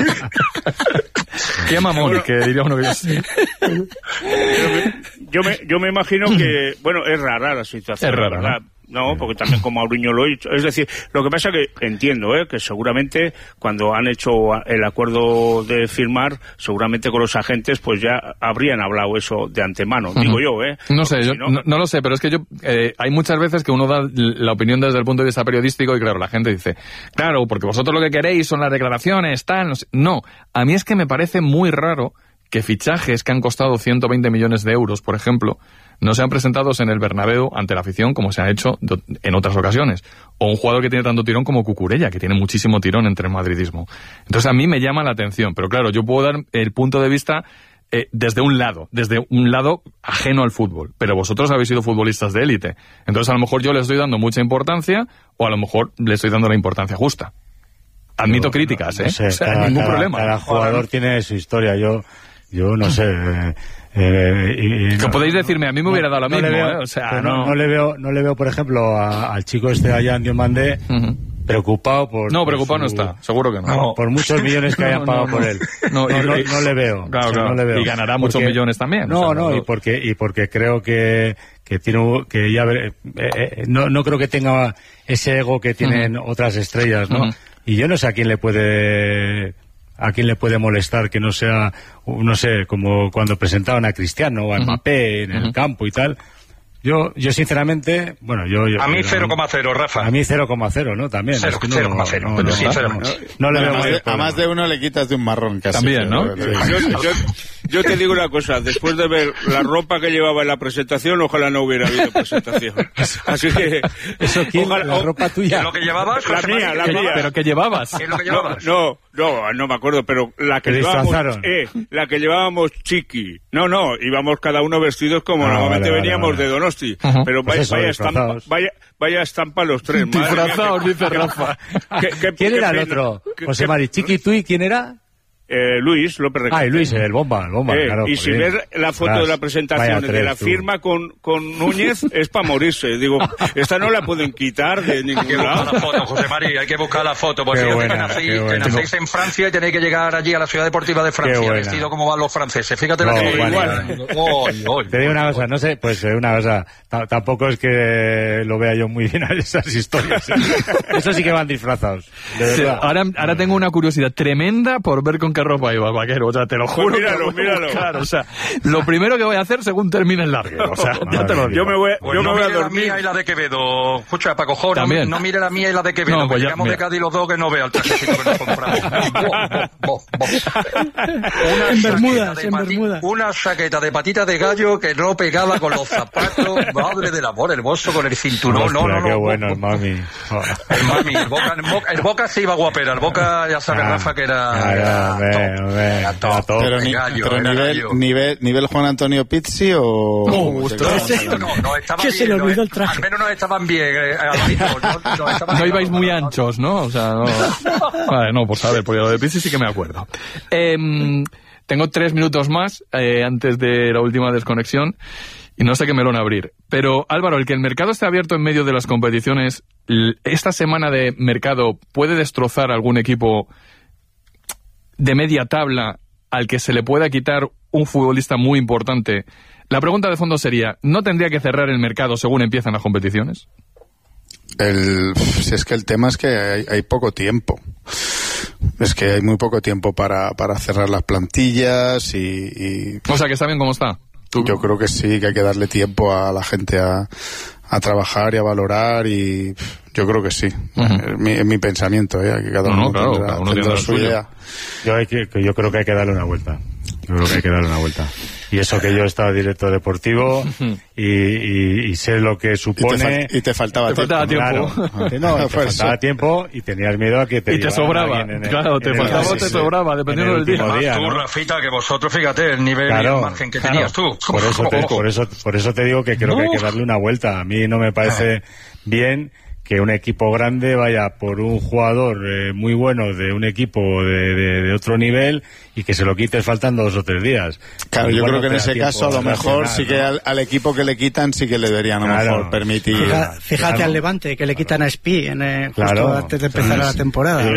Qué mamón, que diría uno que yo sí. Yo me imagino que, bueno, es rara la situación. Es rara, ¿verdad? No, porque también como Mourinho lo ha hecho. Es decir, lo que pasa que entiendo, que seguramente cuando han hecho el acuerdo de firmar, seguramente con los agentes, pues ya habrían hablado eso de antemano. Digo yo, No sé, yo no lo sé, pero es que hay muchas veces que uno da la opinión desde el punto de vista periodístico y claro, la gente dice, claro, porque vosotros lo que queréis son las declaraciones, tal, no sé. No, a mí es que me parece muy raro que fichajes que han costado 120 millones de euros, por ejemplo, no sean presentados en el Bernabéu ante la afición como se ha hecho en otras ocasiones. O un jugador que tiene tanto tirón como Cucurella, que tiene muchísimo tirón entre el madridismo. Entonces a mí me llama la atención, pero claro, yo puedo dar el punto de vista desde un lado ajeno al fútbol. Pero vosotros habéis sido futbolistas de élite. Entonces a lo mejor yo le estoy dando mucha importancia o a lo mejor le estoy dando la importancia justa. Admito críticas, no sé, o sea, ningún problema. Cada jugador tiene su historia. Yo no sé. Que podéis decirme, a mí me hubiera dado lo mismo, veo, o sea, no le veo, por ejemplo, al chico allá en Diomandé, preocupado por... No, preocupado no está, seguro que no. Por muchos millones que hayan pagado por él. No le veo. Claro. No le veo. Y ganará muchos millones también. Y porque creo que tiene que ya no creo que tenga ese ego que tienen otras estrellas, ¿no? Y yo no sé a quién le puede molestar que no sea, no sé, como cuando presentaban a Cristiano o a Mbappé en el campo y tal. Yo sinceramente, bueno, a mí 0,0, Rafa. A mí 0,0, ¿no? También. 0,0. No le veo a más de uno le quitas de un marrón casi. También, ¿no? Yo te digo una cosa, después de ver la ropa que llevaba en la presentación, ojalá no hubiera habido presentación. Así que... ¿Eso quién? Ojalá, ¿La ropa tuya? ¿Es lo que llevabas? La mía. ¿Pero qué llevabas? ¿Qué es lo que llevabas? No me acuerdo, pero la que llevábamos Chiqui. No, íbamos cada uno vestidos como normalmente veníamos de Donosti. Pero pues vaya estampa los tres. Disfrazados, dice Rafa. ¿Quién era el otro? José Mari, Chiqui, ¿tú y quién era? Luis López Requete. Luis, el bomba, claro. Y si ves la foto de la presentación de la firma con Núñez, es para morirse. Digo, esta no la pueden quitar de ningún lado. Hay que buscar la foto, José María, hay que buscar la foto. Porque que nacéis en Francia y tenéis que llegar allí a la ciudad deportiva de Francia, vestido como van los franceses. Fíjate lo que igual. Te digo una cosa, no sé, pues una cosa, tampoco es que lo vea yo muy bien a esas historias. Eso sí que van disfrazados. Sí, ahora tengo una curiosidad tremenda por ver con qué ropa iba el vaquero, o sea, te lo juro. Míralo. Claro, o sea, lo primero que voy a hacer según termine el larguero, o sea, ya te lo digo. Yo me voy a dormir. La mía y la de Quevedo. Escucha, Paco Jor, no mire la mía y la de Quevedo. No, pues que llegamos de Cádiz los dos que no vea el trajecito que nos compramos. En Bermudas. Una chaqueta de patita de gallo que no pegaba con los zapatos. Madre del amor hermoso, con el cinturón. Hostia, qué bueno el mami. El Boca se iba guapera. El Boca, ya sabes, Rafa, que era... Pero nivel Juan Antonio Pizzi o... No, estaba bien, se le olvidó el traje. Al menos no estaban bien. No ibais muy anchos, ¿no? O sea, no. Vale, no, pues a ver, por lo de Pizzi sí que me acuerdo. Tengo 3 minutos más antes de la última desconexión y no sé qué melón abrir. Pero, Álvaro, el que el mercado esté abierto en medio de las competiciones, esta semana de mercado puede destrozar algún equipo de media tabla al que se le pueda quitar un futbolista muy importante. La pregunta de fondo sería, ¿no tendría que cerrar el mercado según empiezan las competiciones? Si es que el tema es que hay poco tiempo. Es que hay muy poco tiempo para cerrar las plantillas y... O sea, que está bien cómo está. Yo creo que sí, que hay que darle tiempo a la gente a trabajar y a valorar y yo creo que sí. Es mi pensamiento, que cada uno tendrá su idea. Yo creo que hay que darle una vuelta. Y eso que yo estaba director deportivo y sé lo que supone. Y te faltaba tiempo. Claro. Te faltaba tiempo y tenías miedo a que te... Y te sobraba. Claro, te faltaba o te sobraba, dependiendo del día. Tú, Rafita, que vosotros, fíjate, el nivel y el margen que tenías tú. Por eso te digo que creo que hay que darle una vuelta. A mí no me parece bien que un equipo grande vaya por un jugador muy bueno de un equipo de otro nivel y que se lo quites faltando 2 o 3 días. Claro, yo creo que en ese caso a lo mejor sí que al equipo que le quitan sí que le deberían a lo mejor permitir. Fíjate al Levante que le quitan a Espí justo antes de empezar la temporada.